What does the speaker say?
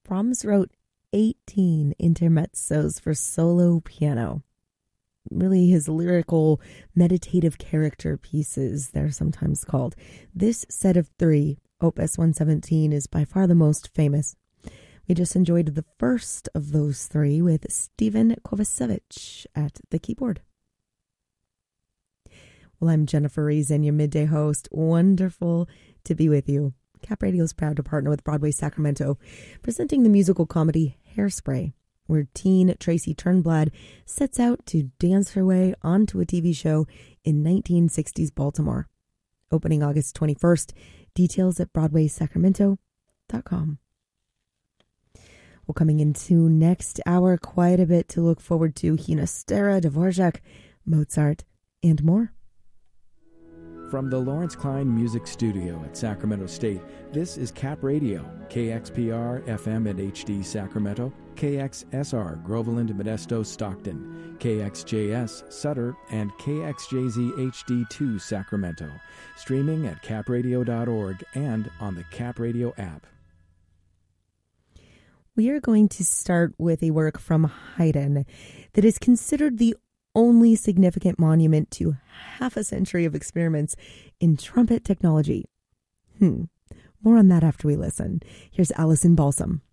Brahms wrote 18 intermezzos for solo piano. Really his lyrical, meditative character pieces, they're sometimes called. This set of 3, Opus 117, is by far the most famous. We just enjoyed the first of those 3 with Stephen Kovacevic at the keyboard. Well, I'm Jennifer Reason, your midday host. Wonderful to be with you. Cap Radio is proud to partner with Broadway Sacramento, presenting the musical comedy Hairspray, where teen Tracy Turnblad sets out to dance her way onto a TV show in 1960s Baltimore. Opening August 21st. Details at BroadwaySacramento.com. Well, coming into next hour, quite a bit to look forward to. Ginastera, Dvorak, Mozart, and more. From the Lawrence Klein Music Studio at Sacramento State, this is Cap Radio, KXPR FM and HD Sacramento, KXSR Groveland, Modesto, Stockton, KXJS Sutter, and KXJZ HD2 Sacramento. Streaming at capradio.org and on the Cap Radio app. We are going to start with a work from Haydn that is considered the only significant monument to half a century of experiments in trumpet technology. More on that after we listen. Here's Alison Balsam.